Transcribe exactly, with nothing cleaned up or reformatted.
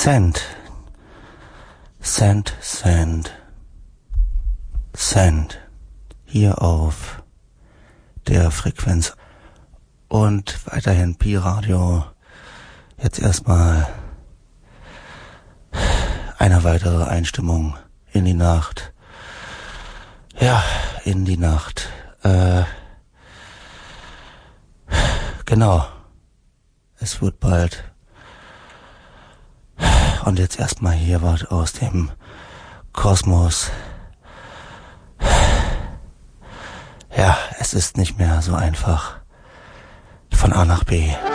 Sand. Sand, Sand. Sand. Hier auf der Frequenz. Und weiterhin Pi-Radio. Jetzt erstmal eine weitere Einstimmung in die Nacht. Ja, in die Nacht. Äh, genau. Es wird bald. Und jetzt erstmal hier was aus dem Kosmos. Ja, es ist nicht mehr so einfach von A nach B.